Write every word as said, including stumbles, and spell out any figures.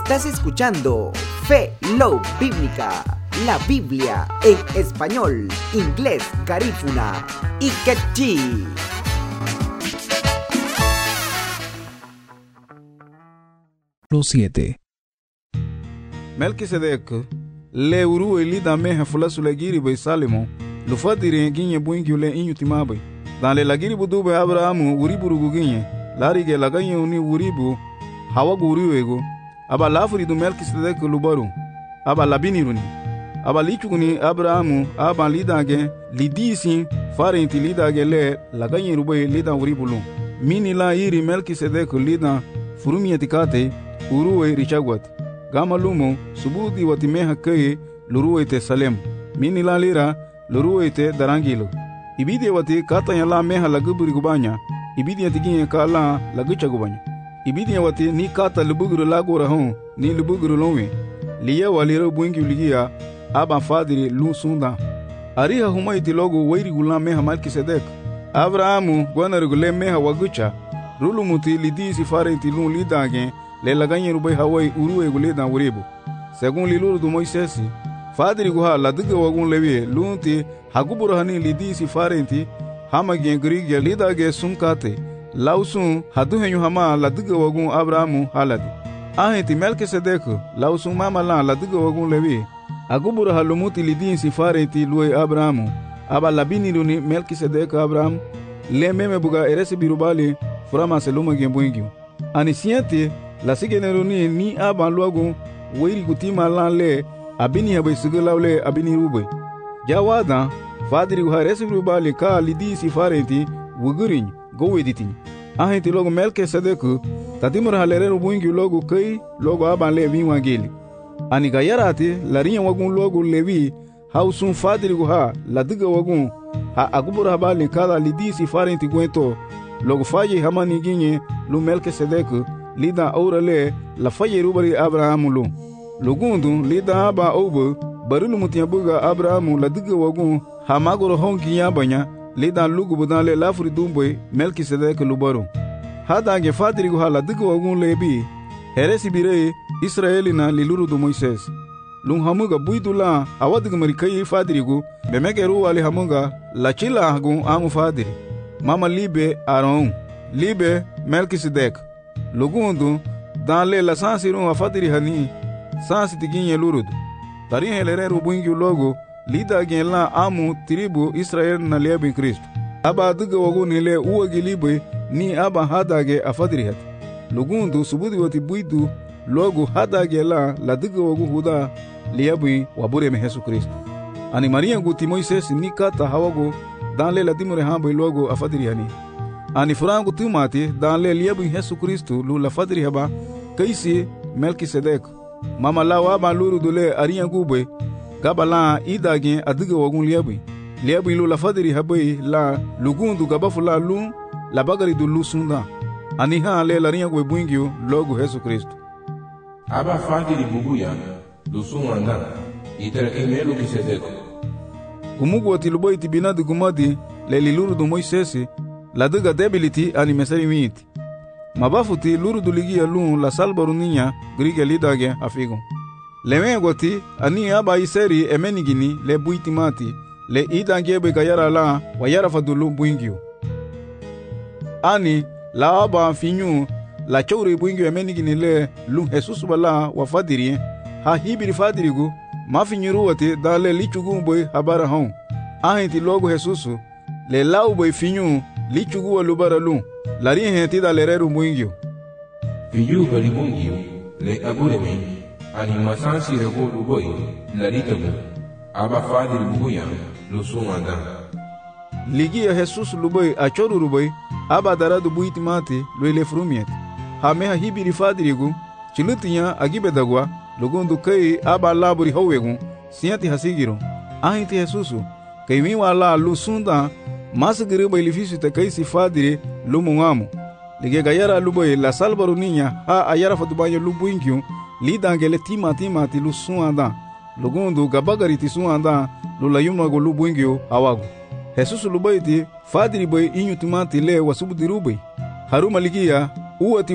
Estás escuchando Fe Love Bíblica, la Biblia en español, inglés, garífuna y quechí. siete. Melkisedek le uru elida meha fulasu le giri be Salemo lu fadiri ginye buingi le inyu timabe dan le lagiri budube Abrahamu uriburu guginye larige laganye uni uribu hawa guriwego aba lafuri du Melkisedek lubaru aba labiniruni aba lichuguni Abrahamu aba lidage lidisi farenti lidage le laganye rube lida uribulu mini la iri Melkisedek lida furumietikate uruwe richagwat gama lumo subudi watimeha keye luruwe te Salem mini la lira luruwe te darangilo ibidi wati kata ya la meha laguburi gubanya ibidi ya tiginye ka la lagucha gubanya ibidi ya wati ni kata lubuguru lagura hon ni lubuguru lonwe liya walira buingi uligia aba fadiri lu sunda ariha humaiti logo wairi gula meha Melkisedek Abrahamu gwana regule meha wagucha rulu muti lidi sifare inti lu lidage le laganye rubai hawai uruwe gule dan uribu segun liluru du Moisesi fadiri guha ladige wagun lewi lunti haguburu hani lidi sifare inti hama gen grigya lidage sunkate lausun hadu henyu hama ladige wagun Abrahamu haladi ahenti Melkisedek lausun mama la ladige wagun lewi aguburu halumuti lidi sifare inti luwe Abrahamu aba labini luni Melkisedek Abraham le meme buga eresi birubali furama seluma gen buingi ani siente la sigeneruni ni aban luagu weiri gutima lanle abini habe sigulawle abini rube jawada fadiri gu haresi rubali ka lidi sifarenti wugurin go editin ahenti logo Melkisedek tatimur halere rubungi logo kai logo aban le vinwa geli ani gayarati larinya wagun logo levi hausun fadiri gu ha ladiga wagun ha agubur habali ka lidi sifarenti gwento logo faye hamani ginye lu Melkisedek lida aurale la faye rubari Abrahamu lu lugundu lida aba obo barulu mutiabuga Abrahamu la diga wagun hamagoro honki yabanya lida lugu budale lafuri dumboy Melkisedek lubaru hada ge fadiri gu hala diga wagun lebi heresi bire Israelina liluru du Moises lung hamuga buidula awadiga marikai fadiri gu bemegeru wali hamuga la chila hagun amu fadiri mama libe Aaron libe Melkisedek lugundu dan le la sansiru afadiri hani sansi tiginye lurudu tari helere rubungi logo lida gen la amu tribu Israel na lebe Kristo aba duga wagu ni le uwagi libe ni aba hadage afadiri hat lugundu subudi wati buidu logo hadage la la duga wagu huda liabi wabure me Yesu Kristo ani Maria guti Moises ni kata hawago dan le la dimure hambo logo afadiri hani ani furangu timati dan le liabu Yesu Kristo lu la fadri haba kaisi Melkisedek mama la wa ba luru dule ariya gube gabala idage adiga wagun liabu liabu lu la fadri haba la lugundu gabafula lu la bagari du lu sunda ani ha le la riya gube buingio logo Yesu Kristo aba fadri bubuya lu sunda itera ke Melkisedek kumugu atiluboy tibinadi gumadi le liluru du Moisesi la duga debility ani mesari witi mabafuti luru duligia lun la salbaru ninya grige lidage afigo lewe goti ani aba iseri emenigini le buitimati le idangebe gayara la wayara fadulu buingio ani la aba finyu la chowre buingio emenigini le lun Jesus bala wa fadiri ha hibiri fadirigu mafinyuru wati dale lichugumboy habara hon ahenti logo Jesus le lauboy finyu lichugu wa lubara lu lari henti da lereru muingio fiyu bali mungio le aburemi ani masansi rego luboy lari tabu aba fadiri buya lu sumanda ligi ya Jesus luboy achoru luboy aba daradu buitimati lu ile frumiet hameha hibiri fadirigu chilutinya agibe dagwa lugundu kai aba laburi howegu siati hasigiro ahiti Jesusu kai wiwa la lu sunda masagiri ba ilifisi te kaisi fadiri lumungamu lige gayara luboy la salbaru ninya ha ayara fatubanyo lubuinkyu lidangele tima tima ti lu suanda lugundu gabagari ti suanda lulayuma go lubuinkyu awagu Jesus luboy ti fadiri boy inyu timati le wasubu dirubay haruma ligia uwati